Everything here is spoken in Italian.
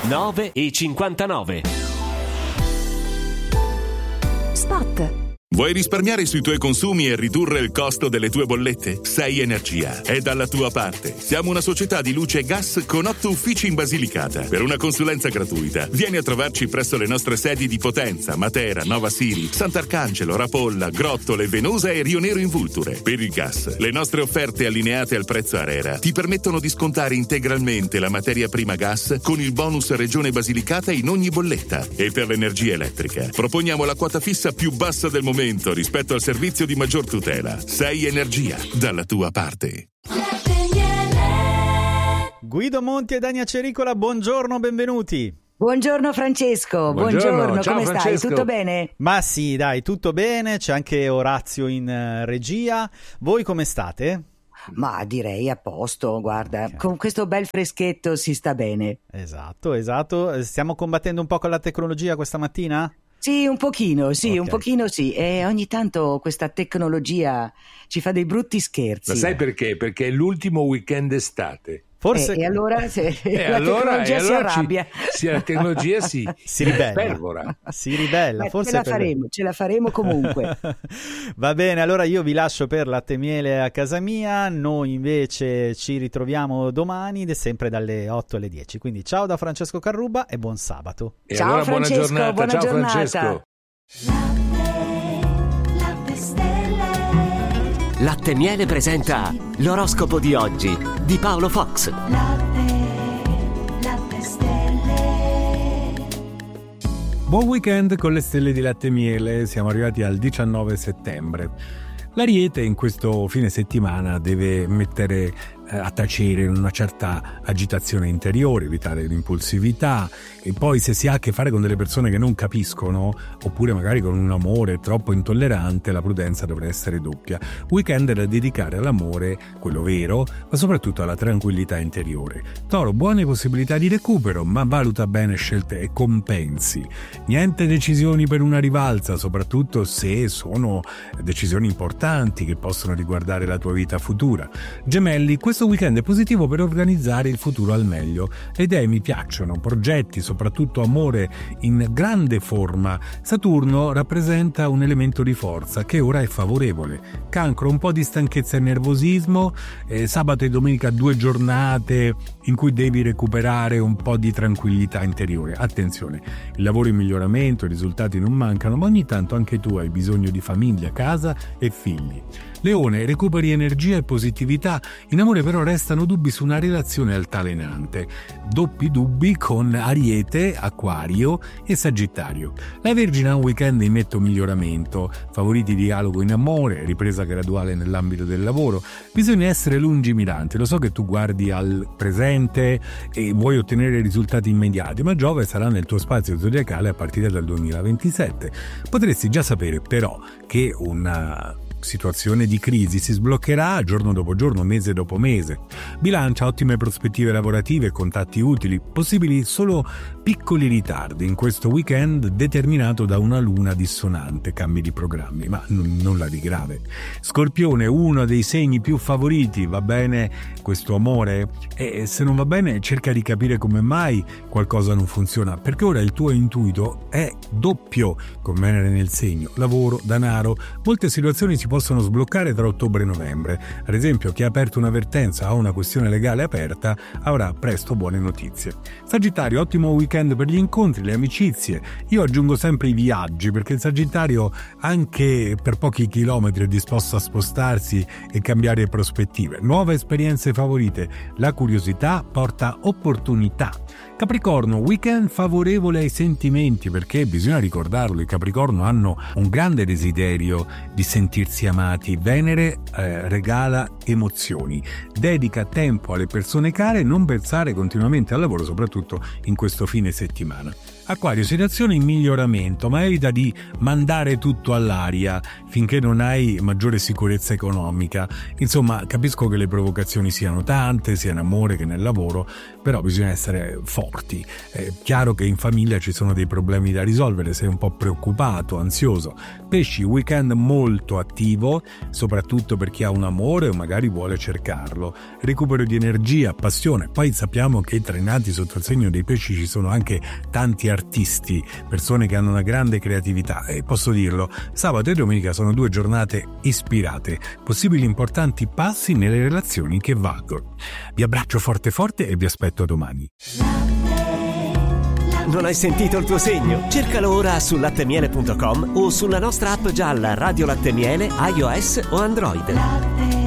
9,59. Spot. Vuoi risparmiare sui tuoi consumi e ridurre il costo delle tue bollette? Sei Energia è dalla tua parte. Siamo una società di luce e gas con 8 uffici in Basilicata. Per una consulenza gratuita, vieni a trovarci presso le nostre sedi di Potenza, Matera, Nova Siri, Sant'Arcangelo, Rapolla, Grottole, Venosa e Rio Nero in Vulture. Per il gas, le nostre offerte allineate al prezzo ARERA ti permettono di scontare integralmente la materia prima gas con il bonus Regione Basilicata in ogni bolletta. E per l'energia elettrica, proponiamo la quota fissa più bassa del momento rispetto al servizio di maggior tutela. Sei Energia, dalla tua parte. Guido Monti e Dania Cericola, buongiorno, benvenuti. Buongiorno Francesco, buongiorno. Ciao, come Francesco. stai? Tutto bene? Ma sì, dai, tutto bene, c'è anche Orazio in regia. Voi come state? Ma direi a posto, guarda, Ok. con questo bel freschetto si sta bene. Esatto. Stiamo combattendo un po' con la tecnologia questa mattina? Sì, un pochino, sì, Ok. un pochino sì. E ogni tanto questa tecnologia ci fa dei brutti scherzi. Ma sai perché? Perché è l'ultimo weekend estate. Forse E allora se E la allora tecnologia si arrabbia. la tecnologia si ribella. spervora. Si ribella, Beh, forse ce la faremo comunque. Va bene, allora io vi lascio per Latte e Miele a casa mia, noi invece ci ritroviamo domani ed è sempre dalle 8 alle 10. Quindi ciao da Francesco Carruba e buon sabato. E Ciao, allora Francesco, buona buona giornata. Ciao giornata. Francesco. Latte e Miele presenta l'oroscopo di oggi di Paolo Fox. Buon weekend con le stelle di Latte e Miele, siamo arrivati al 19 settembre. L'Ariete in questo fine settimana deve mettere a tacere una certa agitazione interiore, evitare l'impulsività, e poi se si ha a che fare con delle persone che non capiscono oppure magari con un amore troppo intollerante, la prudenza dovrà essere doppia. Weekend da dedicare all'amore, quello vero, ma soprattutto alla tranquillità interiore. Toro, buone possibilità di recupero, ma valuta bene scelte e compensi. Niente decisioni per una rivalsa, soprattutto se sono decisioni importanti che possono riguardare la tua vita futura. Gemelli, questo weekend è positivo per organizzare il futuro al meglio. Le idee mi piacciono, progetti, soprattutto amore in grande forma. Saturno rappresenta un elemento di forza che ora è favorevole. Cancro, un po' di stanchezza e nervosismo, sabato e domenica 2 giornate in cui devi recuperare un po' di tranquillità interiore. Attenzione, il lavoro in miglioramento, i risultati non mancano, ma ogni tanto anche tu hai bisogno di famiglia, casa e figli. Leone, recuperi energia e positività. In amore però restano dubbi su una relazione altalenante. Doppi dubbi con Ariete, Acquario e Sagittario. La Vergine ha un weekend in netto miglioramento. Favoriti dialogo in amore, ripresa graduale nell'ambito del lavoro. Bisogna essere lungimiranti. Lo so che tu guardi al presente e vuoi ottenere risultati immediati, ma Giove sarà nel tuo spazio zodiacale a partire dal 2027. Potresti già sapere però che una situazione di crisi si sbloccherà giorno dopo giorno, mese dopo mese. Bilancia, ottime prospettive lavorative, contatti utili, possibili solo piccoli ritardi in questo weekend determinato da una luna dissonante, cambi di programmi, ma nulla di grave. Scorpione, uno dei segni più favoriti, va bene questo amore? E se non va bene cerca di capire come mai qualcosa non funziona, perché ora il tuo intuito è doppio, con Venere nel segno, lavoro, denaro, molte situazioni si possono sbloccare tra ottobre e novembre. Ad esempio, chi ha aperto un'avvertenza o una questione legale aperta avrà presto buone notizie. Sagittario, ottimo weekend per gli incontri, le amicizie. Io aggiungo sempre i viaggi, perché il Sagittario anche per pochi chilometri è disposto a spostarsi e cambiare prospettive. Nuove esperienze favorite. La curiosità porta opportunità. Capricorno, weekend favorevole ai sentimenti, perché bisogna ricordarlo, i Capricorno hanno un grande desiderio di sentirsi amati. Venere regala emozioni. Dedica tempo alle persone care, non pensare continuamente al lavoro, soprattutto in questo fine settimana. Acquario, situazione in miglioramento, ma evita di mandare tutto all'aria finché non hai maggiore sicurezza economica. Insomma, capisco che le provocazioni siano tante, sia in amore che nel lavoro, però bisogna essere forti. È chiaro che in famiglia ci sono dei problemi da risolvere, sei un po' preoccupato, ansioso. Pesci, weekend molto attivo, soprattutto per chi ha un amore o magari magari vuole cercarlo. Recupero di energia, passione. Poi sappiamo che tra i nati sotto il segno dei pesci ci sono anche tanti artisti, persone che hanno una grande creatività, e posso dirlo, sabato e domenica sono 2 giornate ispirate, possibili importanti passi nelle relazioni che valgono. Vi abbraccio forte forte e vi aspetto domani. Non hai sentito il tuo segno? Cercalo ora su lattemiele.com o sulla nostra app gialla Radio Latte Miele, iOS o Android.